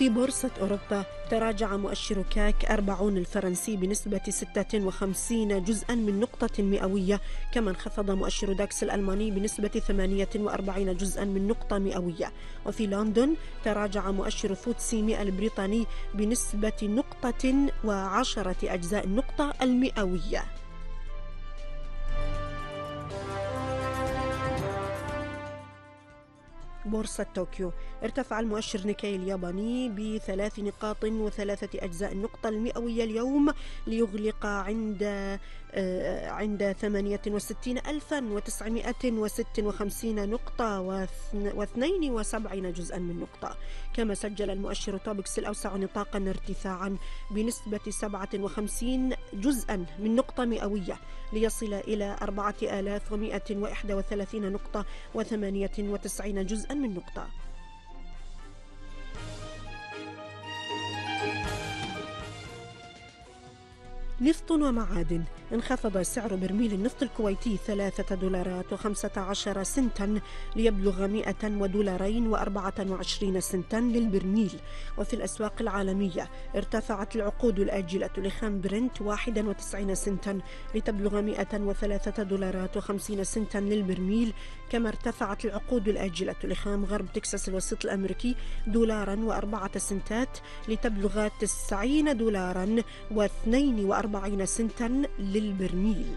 في بورصة أوروبا تراجع مؤشر كاك 40 الفرنسي بنسبة 56 جزءا من نقطة مئوية، كما انخفض مؤشر داكس الألماني بنسبة 48 جزءا من نقطة مئوية. وفي لندن تراجع مؤشر فوتسي 100 البريطاني بنسبة نقطة و10 أجزاء النقطة المئوية. بورصة طوكيو ارتفع المؤشر نيكاي الياباني ب3 نقاط و3 أجزاء النقطة المئوية اليوم، ليغلق عند 68,956 نقطة و72 جزءا من نقطة. كما سجل المؤشر توبكس الأوسع نطاقا ارتفاعا بنسبة 57 جزءا من نقطة مئوية، ليصل إلى 4131 نقطة و98 جزءا من نقطة. نفط ومعادن. انخفض سعر برميل النفط الكويتي $3.15 ليبلغ $102.24 للبرميل. وفي الأسواق العالمية ارتفعت العقود الآجلة لخام برنت 91 سنتا لتبلغ $103.50 للبرميل. كما ارتفعت العقود الآجلة لخام غرب تكساس الوسيط الأمريكي $4.04 لتبلغ $90.42 للبرميل.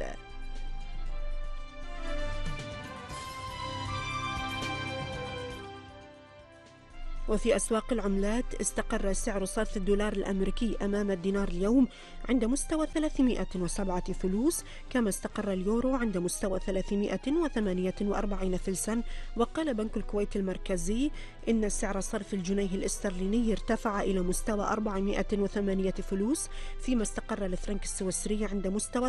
وفي أسواق العملات استقر سعر صرف الدولار الأمريكي أمام الدينار اليوم عند مستوى 307 فلوس، كما استقر اليورو عند مستوى 348 فلسا. وقال بنك الكويت المركزي إن سعر صرف الجنيه الاسترليني ارتفع إلى مستوى 408 فلوس، فيما استقر الفرنك السويسري عند مستوى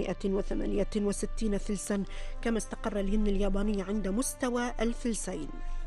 368 فلسا. كما استقر الين الياباني عند مستوى الفلسين.